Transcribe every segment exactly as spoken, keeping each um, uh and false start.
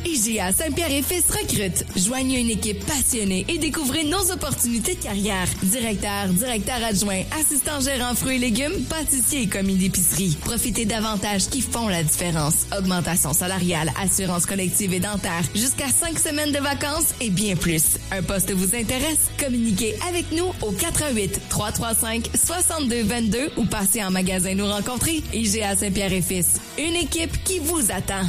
I G A Saint-Pierre et Fils recrute. Joignez une équipe passionnée et découvrez nos opportunités de carrière. Directeur, directeur adjoint, assistant gérant fruits et légumes, pâtissier et commis d'épicerie. Profitez d'avantages qui font la différence. Augmentation salariale, assurance collective et dentaire, jusqu'à cinq semaines de vacances et bien plus. Un poste vous intéresse? Communiquez avec nous au quatre un huit, trois trois cinq, six deux deux deux ou passez en magasin nous rencontrer. I G A Saint-Pierre et Fils. Une équipe qui vous attend.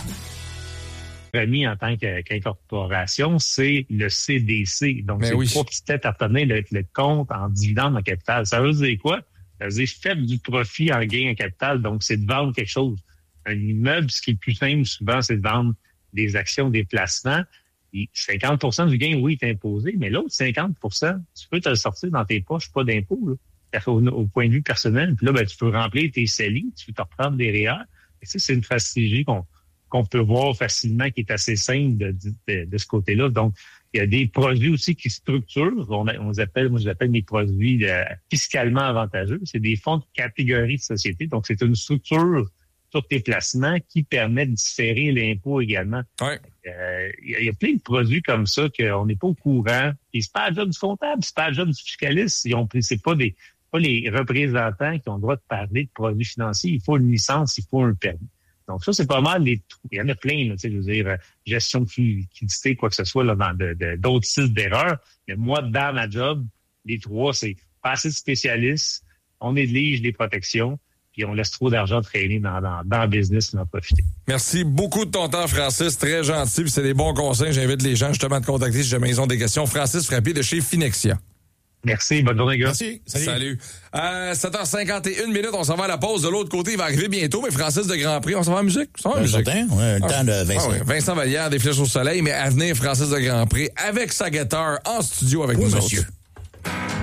Remis en tant qu'incorporation, c'est le C D C. Donc, Mais c'est oui. trois petites têtes à retenir, le, le compte en dividende en capital. Ça veut dire quoi? Ça veut dire faible du profit en gain en capital. Donc, c'est de vendre quelque chose. Un immeuble, ce qui est plus simple souvent, c'est de vendre des actions, des placements. Et cinquante pour cent du gain, oui, est imposé, mais l'autre cinquante pour cent, tu peux te le sortir dans tes poches, pas d'impôt, là. Au, au point de vue personnel. Puis là, ben, tu peux remplir tes C E L I, tu peux te reprendre des R E E R. Et ça, c'est une stratégie qu'on qu'on peut voir facilement, qui est assez simple de, de, de ce côté-là. Donc, il y a des produits aussi qui structurent. On, a, on les appelle, moi, je les appelle mes produits euh, fiscalement avantageux. C'est des fonds de catégorie de société. Donc, c'est une structure sur tes placements qui permet de différer l'impôt également. Ouais. Euh, il y, a, il y a plein de produits comme ça qu'on n'est pas au courant. Et c'est pas le job du comptable, c'est pas le job du fiscaliste. Ils ont, c'est pas des, pas les représentants qui ont le droit de parler de produits financiers. Il faut une licence, il faut un permis. Donc, ça, c'est pas mal les trous. Il y en a plein, là, tu sais, je veux dire, euh, gestion de liquidité, quoi que ce soit, là, dans de, de, d'autres sites d'erreurs. Mais moi, dans ma job, les trois, c'est pas assez de spécialistes, on néglige les protections, puis on laisse trop d'argent traîner dans, dans, dans le business, on en profiter. Merci beaucoup de ton temps, Francis. Très gentil, puis c'est des bons conseils. J'invite les gens justement à te contacter si jamais ils ont des questions. Francis Frappier de chez Finexia. Merci, bonne journée, gars. Merci. Salut. Salut. Euh, sept heures cinquante et une minutes, on s'en va à la pause. De l'autre côté, il va arriver bientôt, mais Francis de Grand Prix, on s'en va en musique? On s'en va en Un musique. certain, ouais, le Ah, temps de Vincent. ah ouais, Vincent Vallière, des Flèches au soleil, mais à venir, Francis de Grand Prix, avec sa guitare en studio avec Oui, nous monsieur. autres.